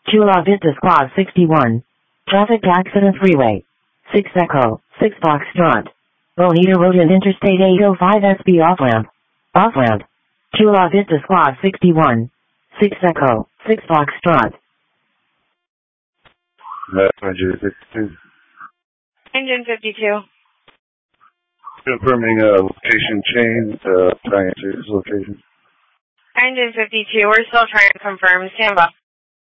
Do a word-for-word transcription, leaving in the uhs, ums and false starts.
Chula Vista Squad sixty-one. Traffic accident freeway. six Echo, six Foxtrot. Bonita Road and Interstate eight oh five S B off-ramp. Off-ramp. Chula Vista Squad sixty-one. six Echo, six Foxtrot. Engine fifty-two. Engine fifty-two. Confirming uh, location change, uh, trying to location. Engine fifty-two, we're still trying to confirm. Stand by.